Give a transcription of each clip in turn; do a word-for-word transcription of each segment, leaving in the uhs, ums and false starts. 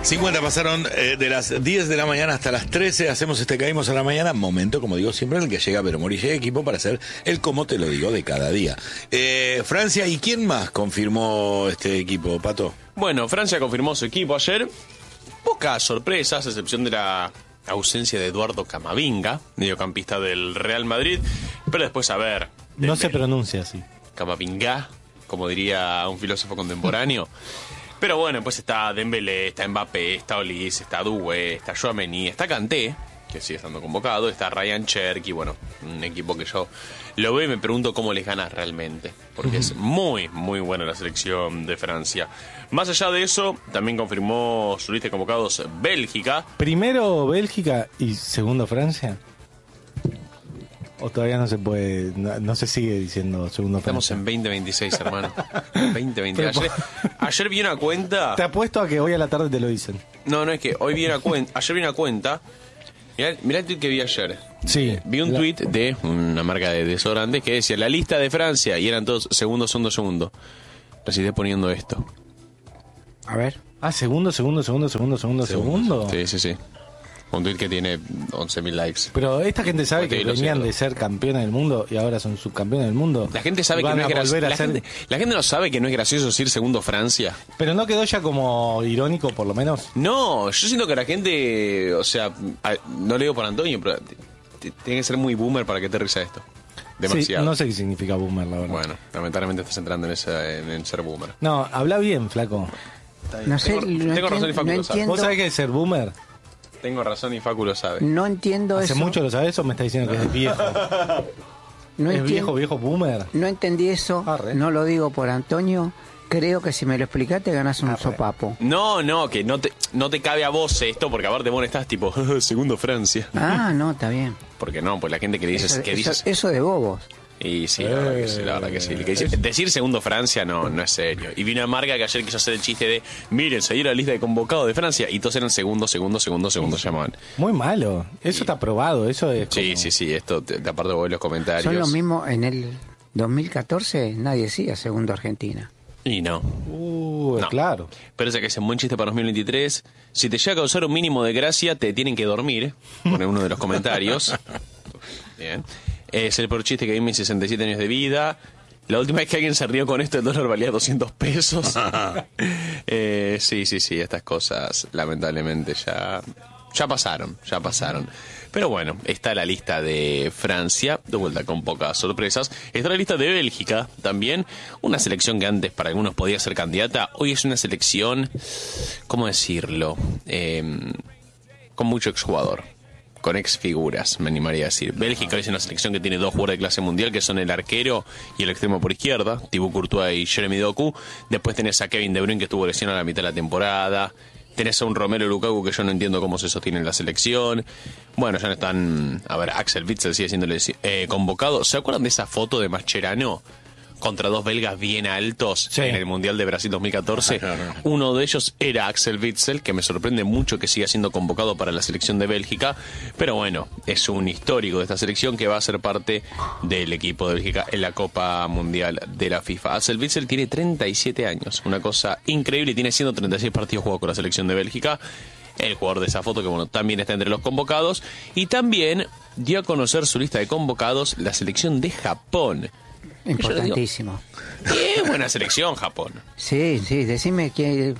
cincuenta pasaron eh, de las diez de la mañana hasta las trece. Hacemos este Caímos a la Mañana. Momento, como digo siempre, en el que llega Vero Morilla y equipo para hacer el Como Te Lo Digo de cada día. Eh, Francia, ¿y quién más confirmó este equipo, Pato? Bueno, Francia confirmó su equipo ayer. Pocas sorpresas, a excepción de la ausencia de Eduardo Camavinga, mediocampista del Real Madrid. Pero después, a ver... No se pronuncia así. Camavinga, como diría un filósofo contemporáneo. Pero bueno, pues está Dembélé, está Mbappé, está Olise, está Doué, está Tchouaméni, está Kanté, que sigue estando convocado, está Ryan Cherki, bueno, un equipo que yo lo veo y me pregunto cómo les gana realmente, porque es muy, muy buena la selección de Francia. Más allá de eso, también confirmó su lista de convocados Bélgica. Primero Bélgica y segundo Francia. ¿O todavía no se puede, no, no se sigue diciendo segundo Estamos Francia? en veinte veintiséis, hermano. veinte veintiséis. Ayer, ayer vi una cuenta... Te apuesto a que hoy a la tarde te lo dicen. No, no, es que hoy vi una cuenta... Ayer vi una cuenta... Mirá, mirá el tweet que vi ayer. Sí. Vi un la... tweet de una marca de desodorantes que decía la lista de Francia y eran todos segundo, segundo, segundo. Recité poniendo esto. A ver. Ah, segundo, segundo, segundo, segundo, segundo, segundo. Sí, sí, sí. Un tweet que tiene once mil likes. Pero esta gente sabe que venían de ser campeones del mundo y ahora son subcampeones del mundo. La gente sabe que no es gracioso. La, ser... la gente no sabe que no es gracioso decir segundo Francia. Pero no quedó ya como irónico, por lo menos. No, yo siento que la gente, o sea, no le digo por Antonio, pero tiene que ser muy boomer para que te risa esto. Demasiado. Sí, no sé qué significa boomer, la verdad. Bueno, lamentablemente estás entrando en, esa, en, en ser boomer. No, habla bien, flaco. No sé, tengo, no tengo razón y Facu no lo sabe. ¿Vos sabés qué es ser boomer? Tengo razón y Facu lo sabe. No entiendo ¿Hace eso. mucho lo sabes o me está diciendo que es viejo? No ¿Es entien- viejo, viejo boomer? No entendí eso. Arre. No lo digo por Antonio. Creo que si me lo explicaste ganás un Arre. sopapo. No, no, que no te, no te cabe a vos esto, porque aparte vos estás tipo, segundo Francia. Ah, no, está bien. Porque no, pues la gente que le dices, Eso, que eso- dices... eso de bobos. Y sí, la verdad que sí, la verdad que sí. El que dice- decir segundo Francia no, no es serio. Y vi una marca que ayer quiso hacer el chiste de, miren, seguir la lista de convocados de Francia, y todos eran segundo, segundo, segundo, segundo, llamaban. Muy malo. Eso está probado. Eso es Sí, como- sí, sí, esto, te, te aparto voy los comentarios. Son los mismos en el dos mil catorce, nadie decía segundo Argentina. Y no. Uh, No. claro. Pero ese que es un buen chiste para dos mil veintitrés. Si te llega a causar un mínimo de gracia, te tienen que dormir. Pone uno de los comentarios. Bien. Es el peor chiste que vi en mis sesenta y siete años de vida. La última vez que alguien se rió con esto, el dólar valía doscientos pesos. eh, sí, sí, sí, estas cosas lamentablemente ya, ya pasaron, ya pasaron. Pero bueno, está la lista de Francia, de vuelta con pocas sorpresas. Está la lista de Bélgica también. Una selección que antes para algunos podía ser candidata. Hoy es una selección, ¿cómo decirlo? Eh, con mucho exjugador. Con ex figuras, me animaría a decir. Bélgica es una selección que tiene dos jugadores de clase mundial, que son el arquero y el extremo por izquierda, Thibaut Courtois y Jeremy Doku. Después tenés a Kevin De Bruyne, que estuvo lesionado a la mitad de la temporada. Tenés a un Romelu Lukaku que yo no entiendo cómo se sostiene en la selección. Bueno, ya no están... A ver, Axel Witsel sigue siendo eh, convocado. ¿Se acuerdan de esa foto de Mascherano contra dos belgas bien altos Sí. en el Mundial de Brasil dos mil catorce? Uno de ellos era Axel Witsel, que me sorprende mucho que siga siendo convocado para la selección de Bélgica, pero bueno, es un histórico de esta selección que va a ser parte del equipo de Bélgica en la Copa Mundial de la FIFA. Axel Witsel tiene treinta y siete años, una cosa increíble, y tiene ciento treinta y seis partidos jugados con la selección de Bélgica. El jugador de esa foto, que bueno, también está entre los convocados, y también dio a conocer su lista de convocados la selección de Japón. Importantísimo. Qué buena selección, Japón. Sí, sí, decime que...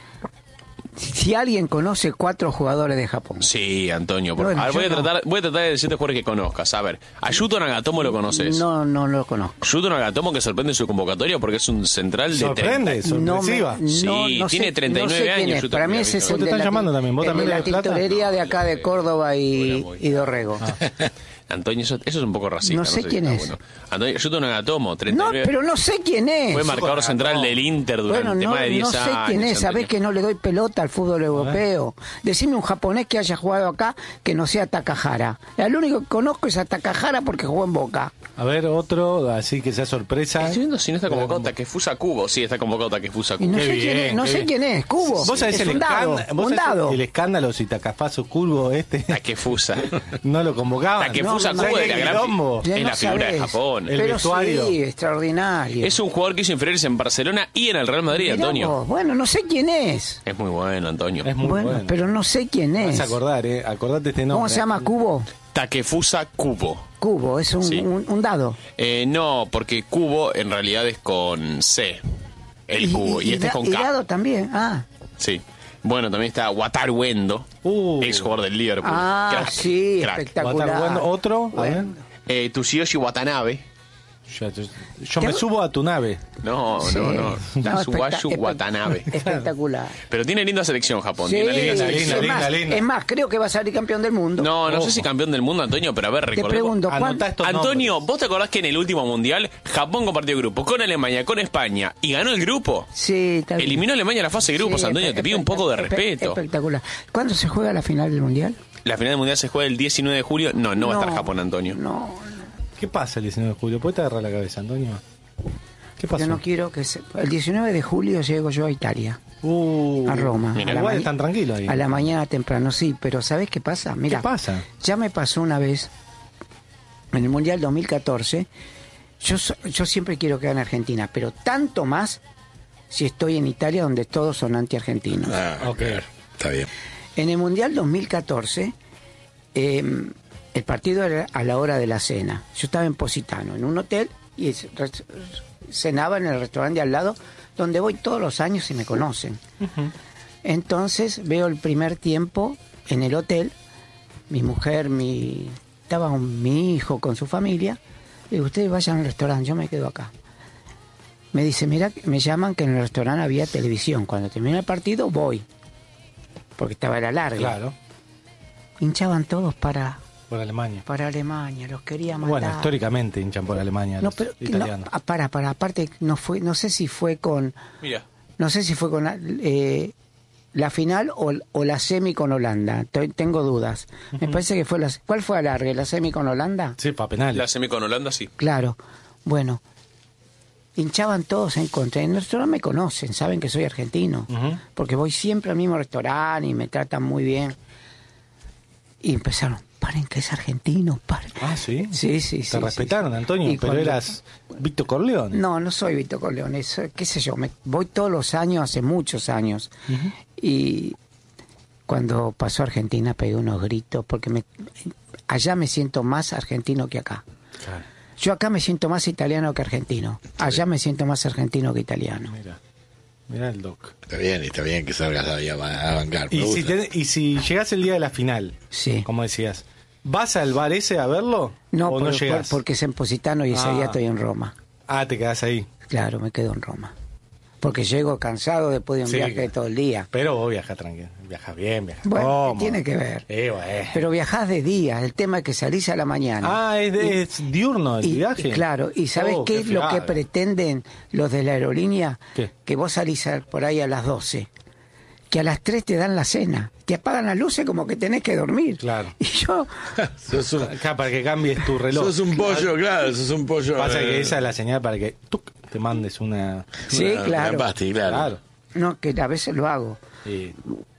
Si alguien conoce cuatro jugadores de Japón. Sí, Antonio. Por... Bueno, a ver, voy, a yo no. tratar, voy a tratar de decirte jugadores que conozcas. A ver, a Yuto Nagatomo lo conoces. No, no lo conozco. Yuto Nagatomo, que sorprende su convocatoria porque es un central de Sorprende, treinta. sorpresiva. No, Sí, no tiene sé- treinta y nueve no sé quién años, es. Yuto Para mí Nagatomo. ese es Vos el te de están la, llamando también, vos el también de la de Plata. tintorería de acá de Córdoba y, y Dorrego. Antonio, eso, eso es un poco racista. No sé si quién está es. bueno. Antonio, Yuto Nagatomo, treinta y No, nueve. pero no sé quién es. Fue marcador central del Inter durante Bueno, no, más de diez no sé años. quién es, Antonio. sabés que no le doy pelota al fútbol europeo. Decime un japonés que haya jugado acá que no sea Takahara. El único que conozco es a Takahara porque jugó en Boca. A ver, otro, así que sea sorpresa. Estoy viendo si no está convocado Takefusa Kubo. Sí, está convocado Takefusa Y Kubo. no Qué sé bien, quién es, no qué sé bien. quién es, Cubo. ¿Vos sabés es el, un dado, escándalo, vos un sabés dado. el escándalo si Tacafaso Curvo este Takefusa. no lo convocaban? Takefusa Takefusa no, Kubo no, de la no, gran quilombo. es la no figura de sabés. Japón. El Pero vestuario. sí, extraordinario. Es un jugador que hizo inferiores en Barcelona y en el Real Madrid, Mirá Antonio. vos, bueno, no sé quién es. Es muy bueno, Antonio. Es muy bueno, bueno. pero no sé quién Vas es. a acordar, ¿eh? Acordate este nombre. ¿Cómo se llama? ¿Cubo? Takefusa Kubo. Cubo, es un, Sí. un, un dado. Eh, no, porque Kubo en realidad es con C. El cubo. Y, este es da- con y K. dado también. Ah, Sí. Bueno, también está Wataru Endo, Uh. ex jugador del Liverpool. ah Crack, sí, crack. espectacular. ¿Va a estar jugando otro? A ver. Bueno. Eh, Tsuyoshi Watanabe. Yo, yo- yo me subo a tu nave. No, Sí. no, no. No, Tatsuyashi espectac- Watanabe. espectacular. Pero tiene linda selección Japón. Sí, tiene linda linda, selección. linda, es, linda, más, linda. es más, creo que va a salir campeón del mundo. No, no Ojo. sé si campeón del mundo, Antonio, pero a ver, Te recordemos. pregunto, ¿cuán- Anotá estos Antonio, nombres. ¿vos te acordás que en el último mundial Japón compartió grupo con Alemania, con España y ganó el grupo? Sí, está bien. Eliminó a Alemania en la fase de grupos, Sí, Antonio, espe- te pido un poco de espe- respeto. Espectacular. ¿Cuándo se juega la final del mundial? La final del mundial se juega el diecinueve de julio. No, no, va a estar Japón, Antonio. No, ¿Qué pasa el diecinueve de julio? ¿Puedes te agarrar la cabeza, Antonio? ¿Qué pasó? yo no quiero que se... El diecinueve de julio llego yo a Italia, Uh, a Roma. Mira, a la igual ma- están tranquilos ahí. A la mañana temprano, sí, pero ¿sabés qué pasa? Mira, ¿Qué pasa? ya me pasó una vez, en el Mundial dos mil catorce, yo, so- yo siempre quiero que gane Argentina, pero tanto más si estoy en Italia donde todos son anti-argentinos. Ah, Ok. Está bien. En el Mundial dos mil catorce, eh, el partido era a la hora de la cena. Yo estaba en Positano, en un hotel, y es- re- cenaba en el restaurante de al lado, donde voy todos los años y me conocen. Entonces veo el primer tiempo en el hotel, mi mujer, mi estaba un- mi hijo con su familia, y digo, ustedes vayan al restaurante, yo me quedo acá. Me dice, mira, me llaman que en el restaurante había televisión. Cuando termina el partido, voy. Porque estaba a la larga. Claro, Hinchaban todos para, por Alemania. para Alemania, los quería matar. Bueno, históricamente hinchan por Alemania No, los pero que no, italianos. ah, para, para, aparte, no fue, no sé si fue con, Mira. no sé si fue con eh, la final o, o la semi con Holanda. Estoy- tengo dudas. Me parece que fue la, ¿cuál fue a larga? ¿La semi con Holanda? Sí, para penales. La semi con Holanda, sí. Claro. Bueno, hinchaban todos en contra. En nuestro no me conocen, saben que soy argentino. Ujú. Porque voy siempre al mismo restaurante y me tratan muy bien. Y empezaron, paren que es argentino, paren. Ah, ¿sí? Sí, sí, Te sí. respetaron, sí. Antonio, Y pero cuando- eras Víctor Corleone. No, no soy Vito Corleone, soy- qué sé yo, me, voy todos los años, hace muchos años. Y cuando pasó a Argentina pegué unos gritos, porque me, allá me siento más argentino que acá. Claro, Yo acá me siento más italiano que argentino. Allá me siento más argentino que italiano. mira. Mira el doc. Está bien, está bien que salgas ahí a, ba- a bancar. me Y si, gusta. tenés- y si llegás el día de la final, Sí. como decías, ¿vas al bar ese a verlo? No, ¿O no por- llegás? por- porque es en Positano y ese Ah. día estoy en Roma. Ah, te quedás ahí. Claro, me quedo en Roma. Porque llego cansado después de un Sí, viaje que- de todo el día. Pero vos viajás tranquilo. Viajás bien, viajás Bueno, cómodo. ¿qué tiene que ver? Eh, bueno. Pero viajás de día, el tema es que salís a la mañana. Ah, es, de- es diurno el Y- viaje. y claro, ¿y sabes Oh, qué es lo que fregada. pretenden los de la aerolínea? ¿Qué? Que vos salís a- por ahí a las doce, que a las tres te dan la cena, te apagan las luces como que tenés que dormir. Claro. Y yo, sos, un, Acá para que cambies tu reloj. sos un pollo, claro, sos un pollo. Pasa eh, que esa es la señal para que tuc, te mandes una... sí, una- claro. una pasti, claro. Claro. No, que a veces lo hago. Y,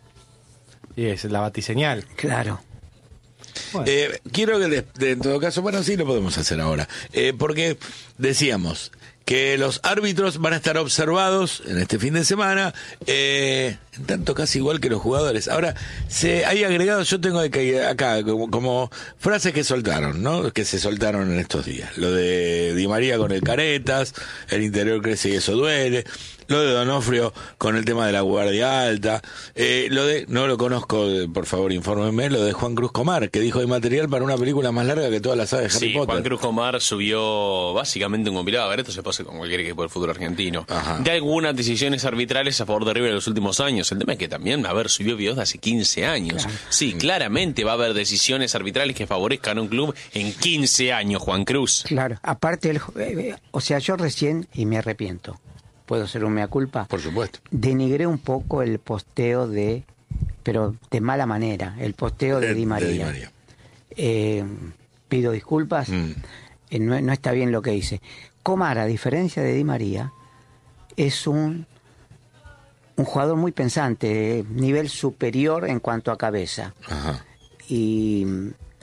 y es la batiseñal. Claro. Bueno, Eh, quiero que de- de- en todo caso, bueno, sí lo podemos hacer ahora, Eh, porque decíamos que los árbitros van a estar observados en este fin de semana, eh, en tanto casi igual que los jugadores. Ahora, se hay agregados, yo tengo que- acá como, como frases que soltaron, ¿no? Que se soltaron en estos días. Lo de Di María con el caretas, el interior crece y eso duele. Lo de Donofrio con el tema de la guardia alta. Eh, lo de, no lo conozco, eh, por favor, infórmenme, lo de Juan Cruz Comar, que dijo hay material para una película más larga que toda la saga de Harry Sí, Potter. Juan Cruz Comar subió básicamente un compilado. A ver, esto se pasa con cualquier equipo del fútbol argentino. Ajá. De algunas decisiones arbitrales a favor de River en los últimos años. El tema es que también, a ver, subió videos de hace quince años. Claro. Sí, claramente va a haber decisiones arbitrales que favorezcan a un club en quince años, Juan Cruz. Claro. Aparte, el, eh, o sea, yo recién, y me arrepiento, puedo ser un mea culpa, Por supuesto. denigré un poco el posteo de, pero de mala manera, el posteo de, De- Di María. de Di María. Eh, pido disculpas, Mm. eh, no, no está bien lo que hice. Comar, a diferencia de Di María, es un, un jugador muy pensante, eh, nivel superior en cuanto a cabeza. Ajá. Y,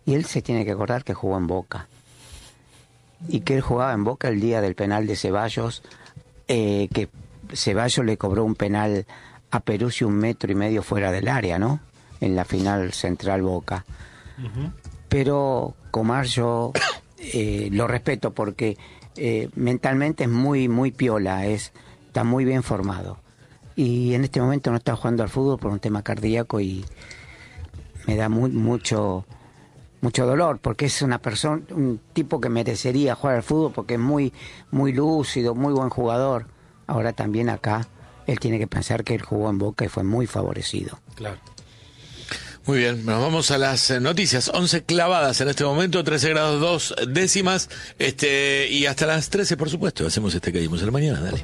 Y él se tiene que acordar que jugó en Boca. Y que él jugaba en Boca el día del penal de Ceballos, eh, que Ceballos le cobró un penal a Peruzzi un metro y medio fuera del área, ¿no? En la final Central Boca. Uh-huh. Pero Comar yo eh, lo respeto porque eh, mentalmente es muy, muy piola, es, está muy bien formado. Y en este momento no está jugando al fútbol por un tema cardíaco y me da muy, mucho... mucho dolor, porque es una persona, un tipo que merecería jugar al fútbol porque es muy, muy lúcido, muy buen jugador. Ahora también acá él tiene que pensar que él jugó en Boca y fue muy favorecido. Claro. Muy bien, nos vamos a las noticias. once clavadas en este momento, trece grados dos décimas, este, y hasta las trece, por supuesto, hacemos este Caímos en la mañana, dale.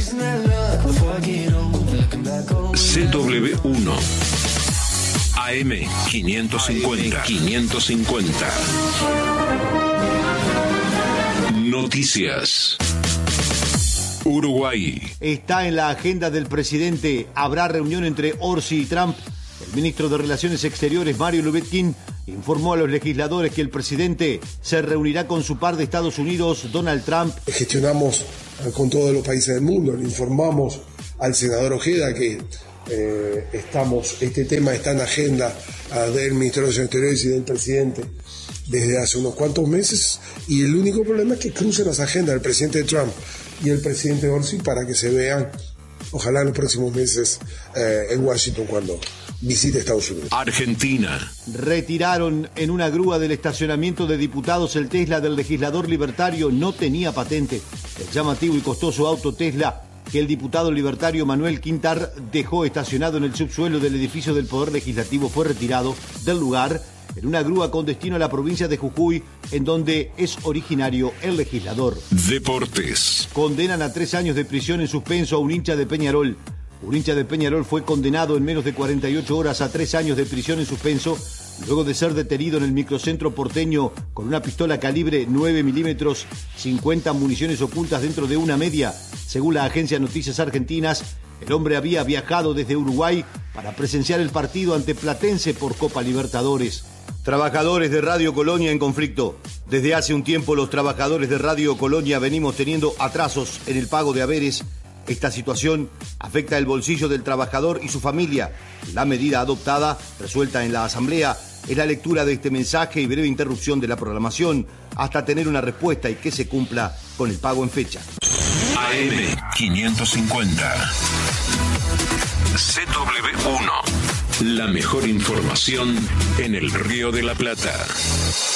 C W uno A M quinientos cincuenta. quinientos cincuenta. Noticias. Uruguay. Está en la agenda del presidente. Habrá reunión entre Orsi y Trump. El ministro de Relaciones Exteriores, Mario Lubetkin, informó a los legisladores que el presidente se reunirá con su par de Estados Unidos, Donald Trump. Gestionamos con todos los países del mundo, le informamos al senador Ojeda que eh, estamos, este tema está en agenda uh, del ministro de Relaciones Exteriores y del presidente desde hace unos cuantos meses, y el único problema es que crucen las agendas del presidente Trump y el presidente Orsi para que se vean, ojalá en los próximos meses, eh, en Washington cuando visite Estados Unidos. Argentina. Retiraron en una grúa del estacionamiento de diputados el Tesla del legislador libertario, no tenía patente. El llamativo y costoso auto Tesla que el diputado libertario Manuel Quintar dejó estacionado en el subsuelo del edificio del Poder Legislativo fue retirado del lugar en una grúa con destino a la provincia de Jujuy, en donde es originario el legislador. Deportes. Condenan a tres años de prisión en suspenso a un hincha de Peñarol. Un hincha de Peñarol fue condenado en menos de cuarenta y ocho horas a tres años de prisión en suspenso, luego de ser detenido en el microcentro porteño con una pistola calibre nueve milímetros, cincuenta municiones ocultas dentro de una media. Según la agencia Noticias Argentinas, el hombre había viajado desde Uruguay para presenciar el partido ante Platense por Copa Libertadores. Trabajadores de Radio Colonia en conflicto. Desde hace un tiempo los trabajadores de Radio Colonia venimos teniendo atrasos en el pago de haberes. Esta situación afecta el bolsillo del trabajador y su familia. La medida adoptada, resuelta en la Asamblea, es la lectura de este mensaje y breve interrupción de la programación hasta tener una respuesta y que se cumpla con el pago en fecha. A M quinientos cincuenta. C W uno. La mejor información en el Río de la Plata.